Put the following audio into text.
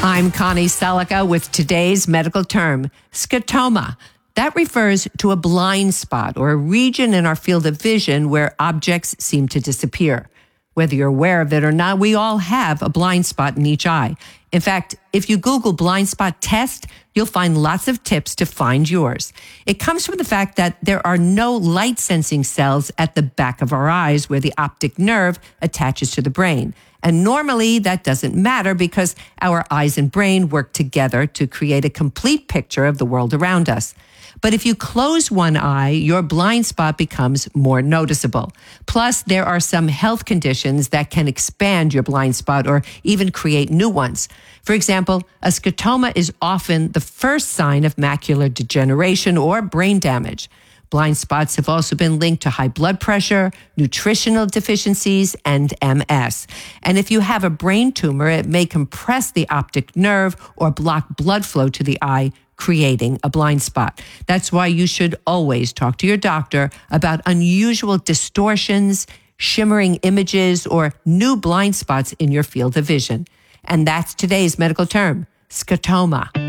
I'm Connie Selica with today's medical term, scotoma. That refers to a blind spot or a region in our field of vision where objects seem to disappear. Whether you're aware of it or not, we all have a blind spot in each eye. In fact, if you Google blind spot test, you'll find lots of tips to find yours. It comes from the fact that there are no light sensing cells at the back of our eyes where the optic nerve attaches to the brain. And normally that doesn't matter because our eyes and brain work together to create a complete picture of the world around us. But if you close one eye, your blind spot becomes more noticeable. Plus, there are some health conditions that can expand your blind spot or even create new ones. For example, a scotoma is often the first sign of macular degeneration or brain damage. Blind spots have also been linked to high blood pressure, nutritional deficiencies, and MS. And if you have a brain tumor, it may compress the optic nerve or block blood flow to the eye, creating a blind spot. That's why you should always talk to your doctor about unusual distortions, shimmering images, or new blind spots in your field of vision. And that's today's medical term, scotoma.